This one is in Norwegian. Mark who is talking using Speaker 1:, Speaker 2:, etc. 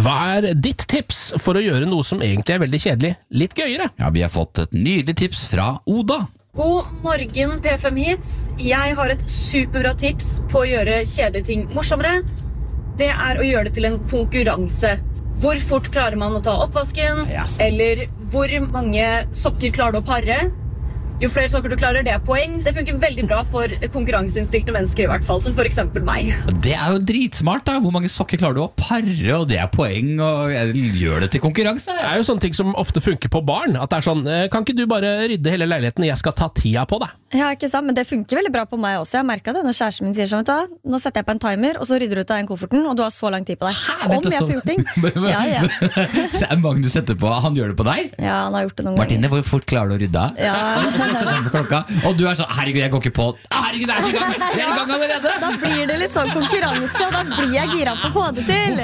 Speaker 1: Hva ditt tips for å gjøre noe som egentlig veldig kjedelig, litt gøyere?
Speaker 2: Ja, vi har fått et nydelig tips fra Oda.
Speaker 3: God morgen, P5 Hits. Jeg har et superbra tips på å gjøre kjedelige ting morsommere. Det å gjøre det til en konkurranse. Hvor fort klarer man å ta oppvasken?
Speaker 2: Yes.
Speaker 3: Eller hvor mange sokker klarer du å parre? Jo flere sokker du klarer, det poeng. Det funker veldig bra for konkurranseinstinkte mennesker i hvert fall, som for eksempel meg.
Speaker 2: Det jo dritsmart da. Hvor mange sokker klarer du å parre, og det poeng, og jeg gjør det til konkurranse.
Speaker 1: Det jo sånne ting som ofte funker på barn. At det sånn, kan ikke du bare rydde hele leiligheten, jeg skal ta tida på deg.
Speaker 4: Ja, ikke sant, men det funker veldig bra på meg også. Jeg merket det når kjæresten min sier sånn, nå setter jeg på en timer, og så rydder du ut av den kofferten, og du har så lang tid på deg. Om jeg får gjort ting. Ja.
Speaker 2: Så mange du setter på, han gjør det på deg?
Speaker 4: Ja, han har gjort det noen ganger.
Speaker 2: Martine, hvor fort klarer du å rydde?
Speaker 4: Ja.
Speaker 2: Og du sånn, herregud, jeg går ikke på. Herregud, jeg i gang allerede.
Speaker 4: Da blir det litt sånn konkurranse, og da blir jeg gira på å få det til.